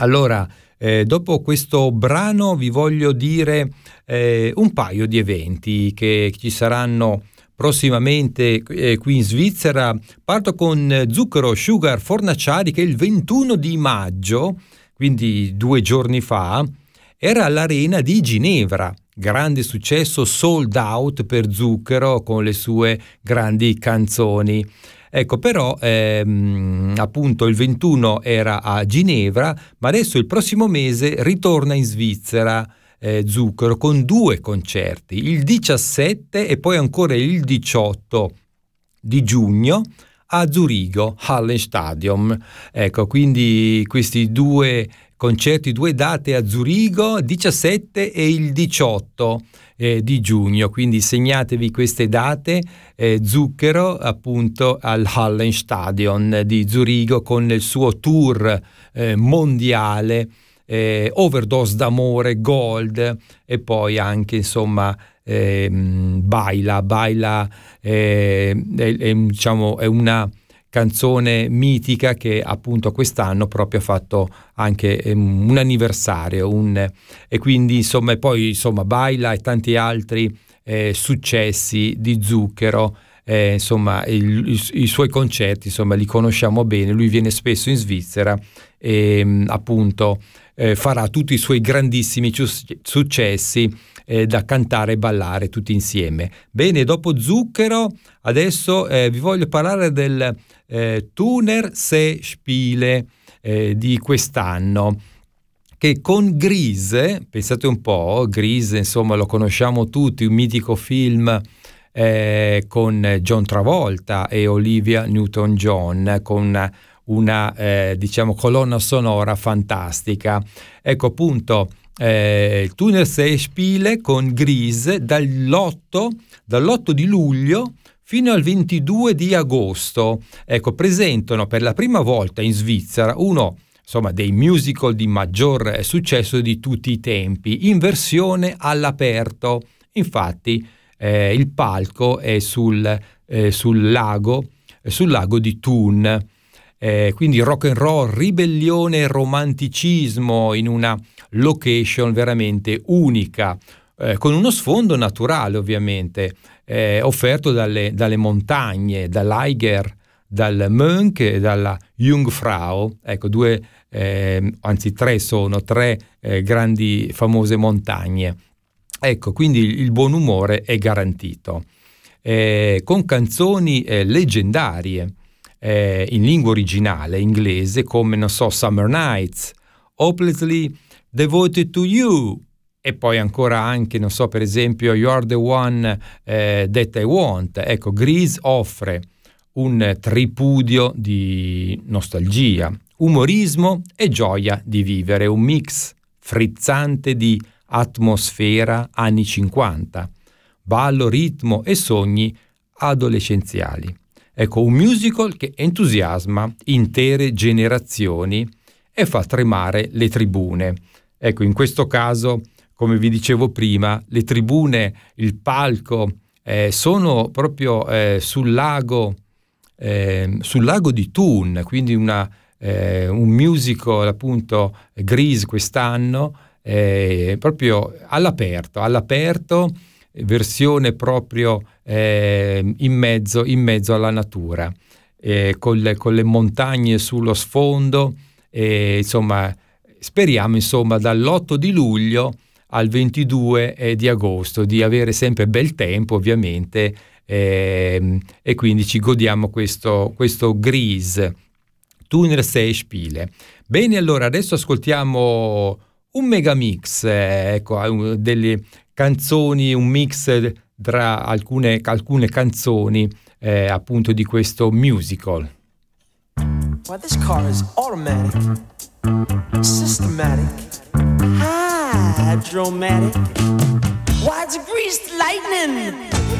Allora, dopo questo brano vi voglio dire un paio di eventi che ci saranno prossimamente qui in Svizzera. Parto con Zucchero Sugar Fornaciari, che il 21 di maggio, quindi 2 giorni fa, era all'Arena di Ginevra. Grande successo, sold out per Zucchero con le sue grandi canzoni. Ecco, però appunto il 21 era a Ginevra, ma adesso il prossimo mese ritorna in Svizzera Zucchero con 2 concerti, il 17 e poi ancora il 18 di giugno a Zurigo, Hallenstadion. Ecco, quindi questi 2 concerti, 2 date a Zurigo, 17 e il 18 di giugno, quindi segnatevi queste date. Zucchero appunto al Hallenstadion di Zurigo con il suo tour mondiale, Overdose d'amore, Gold, e poi anche insomma Baila diciamo è una canzone mitica che appunto quest'anno proprio ha fatto anche un anniversario, e quindi insomma, e poi insomma Baila e tanti altri successi di Zucchero. Insomma i suoi concerti insomma li conosciamo bene, lui viene spesso in Svizzera e appunto farà tutti i suoi grandissimi successi da cantare e ballare tutti insieme. Bene, dopo Zucchero adesso vi voglio parlare del Thunerseespiele di quest'anno, che con Grease, pensate un po', Grease insomma lo conosciamo tutti, un mitico film con John Travolta e Olivia Newton-John, con una diciamo colonna sonora fantastica. Ecco appunto il Thunerseespiele con Grease dall'8 di luglio fino al 22 di agosto. Ecco, presentano per la prima volta in Svizzera uno insomma dei musical di maggior successo di tutti i tempi, in versione all'aperto. Infatti il palco è sul lago di Thun. Quindi rock and roll, ribellione e romanticismo in una location veramente unica, con uno sfondo naturale ovviamente, offerto dalle montagne, dall'Eiger, dal Mönch e dalla Jungfrau. Ecco, 3 sono 3 grandi famose montagne. Ecco, quindi il buon umore è garantito, con canzoni leggendarie in lingua originale inglese, come non so Summer Nights, Hopelessly Devoted to You, e poi ancora anche non so per esempio You're the One That I Want. Ecco, Grease offre un tripudio di nostalgia, umorismo e gioia di vivere, un mix frizzante di atmosfera anni 50, ballo, ritmo e sogni adolescenziali. Ecco, un musical che entusiasma intere generazioni e fa tremare le tribune. Ecco, in questo caso, come vi dicevo prima, le tribune, il palco sono proprio sul lago di Thun, quindi un musical appunto Grease quest'anno, proprio all'aperto, versione proprio in mezzo alla natura, con le montagne sullo sfondo, insomma speriamo insomma dall'8 di luglio al 22 di agosto di avere sempre bel tempo ovviamente, e quindi ci godiamo questo Grease, Thunerseespiele. Bene, allora adesso ascoltiamo un megamix, ecco, delle canzoni, un mix tra alcune canzoni appunto di questo musical. Well, this car is automatic, systematic, hydromatic. Why, it's greased lightning.